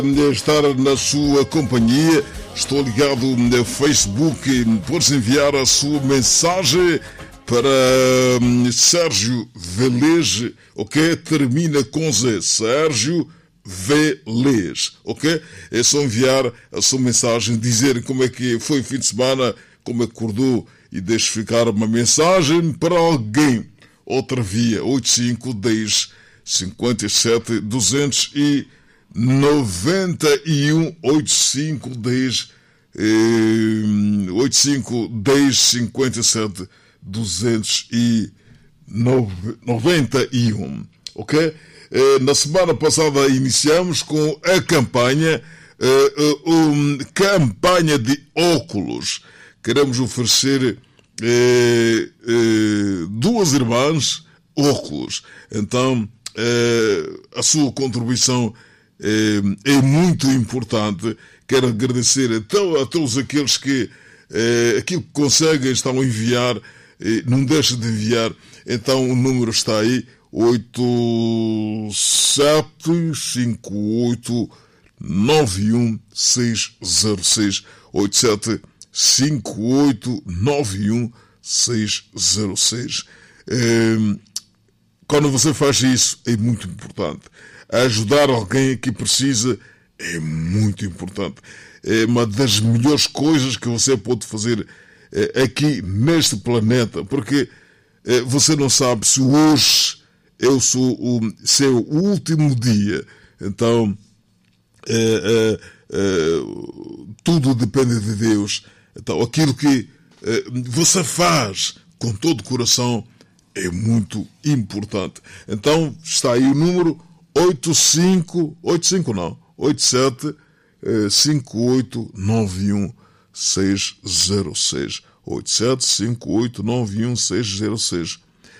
estar na sua companhia. Estou ligado no Facebook. Podes enviar a sua mensagem para Sérgio Velez, ok? Termina com Z. Sérgio Velez, ok? É só enviar a sua mensagem, dizer como é que foi o fim de semana, como acordou, e deixe ficar uma mensagem para alguém. Outra via, 8510 57 291 8510 57 291, ok? Na semana passada iniciamos com a campanha de óculos. Queremos oferecer duas irmãs óculos. Então a sua contribuição é muito importante. Quero agradecer a todos aqueles que aquilo que conseguem estão a enviar. Não deixe de enviar. Então o número está aí: 875891 875891 Quando você faz isso, é muito importante. Ajudar alguém que precisa é muito importante. É uma das melhores coisas que você pode fazer aqui neste planeta, porque você não sabe se hoje é o seu último dia. Então tudo depende de Deus. Então aquilo que você faz com todo o coração é muito importante. Então está aí o número 87 5891 606 87 5891 606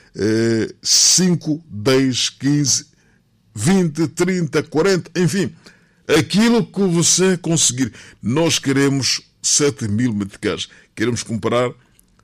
5, 10, 15, 20, 30, 40, enfim, aquilo que você conseguir. Nós queremos 7.000 meticais. Queremos comprar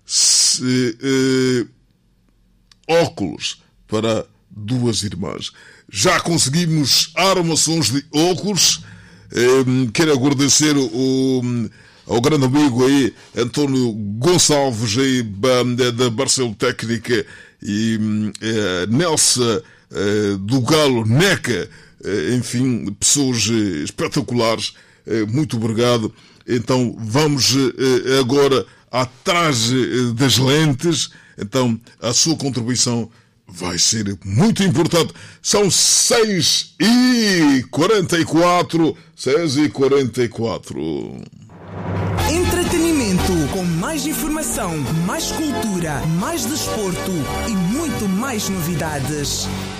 óculos para duas irmãs. Já conseguimos armações de óculos. Quero agradecer ao grande amigo aí, António Gonçalves, aí, da Barcelo Técnica, e Nelson do Galo Neca, enfim, pessoas espetaculares. Muito obrigado. Então vamos agora atrás das lentes. Então a sua contribuição vai ser muito importante. São 6h44. 6h44. Entretenimento, com mais informação, mais cultura, mais desporto e muito mais novidades.